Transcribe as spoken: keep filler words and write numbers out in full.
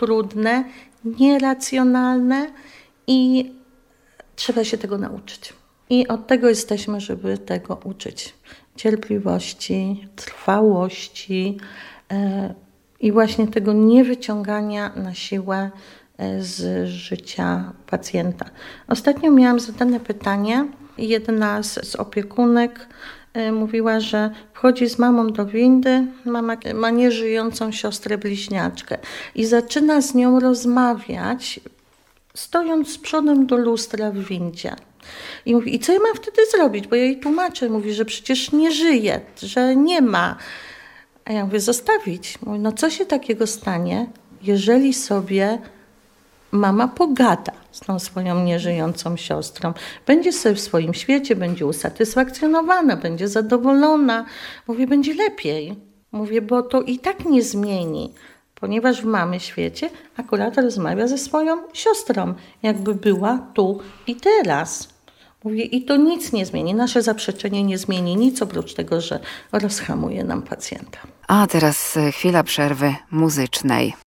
trudne, nieracjonalne i trzeba się tego nauczyć. I od tego jesteśmy, żeby tego uczyć. Cierpliwości, trwałości yy, i właśnie tego niewyciągania na siłę z życia pacjenta. Ostatnio miałam zadane pytanie. Jedna z, z opiekunek y, mówiła, że wchodzi z mamą do windy, mama ma nieżyjącą siostrę bliźniaczkę i zaczyna z nią rozmawiać, stojąc z przodem do lustra w windzie. I mówi, i co ja mam wtedy zrobić? Bo ja jej tłumaczę, mówi, że przecież nie żyje, że nie ma. A ja mówię, zostawić. Mówi, no co się takiego stanie, jeżeli sobie mama pogada z tą swoją nieżyjącą siostrą. Będzie sobie w swoim świecie, będzie usatysfakcjonowana, będzie zadowolona. Mówię, będzie lepiej. Mówię, bo to i tak nie zmieni, ponieważ w mamy świecie akurat rozmawia ze swoją siostrą, jakby była tu i teraz. Mówię, i to nic nie zmieni. Nasze zaprzeczenie nie zmieni nic, oprócz tego, że rozhamuje nam pacjenta. A teraz chwila przerwy muzycznej.